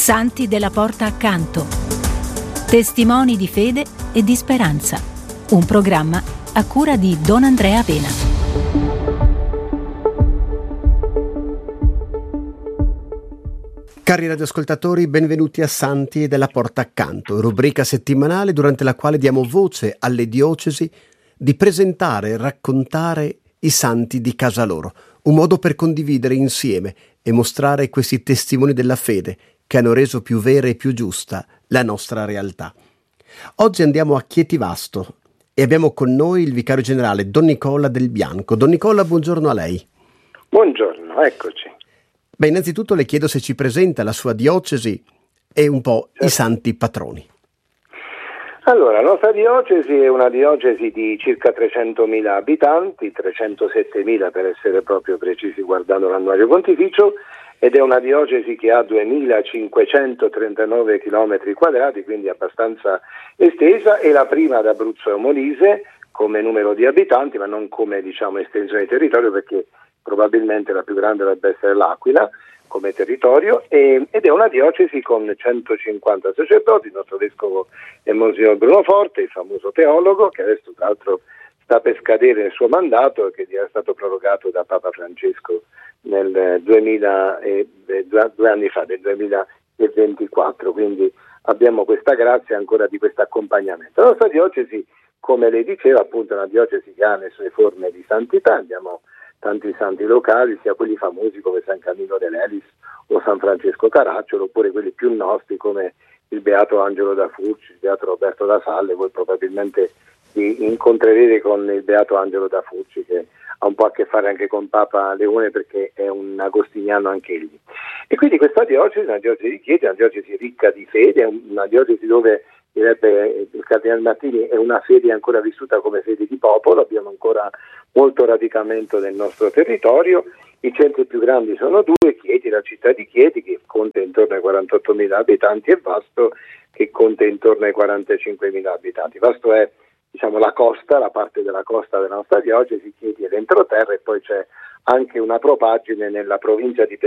Santi della Porta Accanto. Testimoni di fede e di speranza. Un programma a cura di Don Andrea Vena. Cari radioascoltatori, benvenuti a Santi della Porta Accanto, rubrica settimanale durante la quale diamo voce alle diocesi di presentare e raccontare i santi di casa loro, un modo per condividere insieme e mostrare questi testimoni della fede che hanno reso più vera e più giusta la nostra realtà. Oggi andiamo a Chietivasto e abbiamo con noi il vicario generale Don Nicola Del Bianco. Don Nicola, buongiorno a lei. Buongiorno, eccoci. Beh, innanzitutto le chiedo se ci presenta la sua diocesi e un po' i santi patroni. Allora, la nostra diocesi è una diocesi di circa 300.000 abitanti, 307.000 per essere proprio precisi guardando l'annuario pontificio, ed è una diocesi che ha 2.539 km quadrati, quindi abbastanza estesa, è la prima d'Abruzzo e Molise come numero di abitanti, ma non come estensione di territorio, perché probabilmente la più grande dovrebbe essere l'Aquila come territorio, ed è una diocesi con 150 sacerdoti. Il nostro vescovo è Monsignor Bruno Forte, il famoso teologo, che adesso tra l'altro sta per scadere il suo mandato, che è stato prorogato da Papa Francesco nel 2 anni fa, nel 2024, quindi abbiamo questa grazia ancora di questo accompagnamento. La nostra diocesi, come lei diceva, appunto è una diocesi che ha le sue forme di santità. Abbiamo tanti santi locali, sia quelli famosi come San Camillo dell'Elis o San Francesco Caracciolo, oppure quelli più nostri come il Beato Angelo da Furci, il Beato Roberto da Salle. Voi probabilmente vi incontrerete con il Beato Angelo da Furci, che ha un po' a che fare anche con Papa Leone, perché è un agostiniano anche egli. E quindi questa diocesi è una diocesi di Chieti, una diocesi ricca di fede, è una diocesi dove, direbbe il Cardinale Martini, è una fede ancora vissuta come fede di popolo. Abbiamo ancora molto radicamento nel nostro territorio. I centri più grandi sono due: Chieti, la città di Chieti, che conta intorno ai 48.000 abitanti, e Vasto, che conta intorno ai 45.000 abitanti. Vasto è la costa, la parte della costa della nostra diocesi. Chieti è l'entroterra, e poi c'è anche una propagine nella provincia di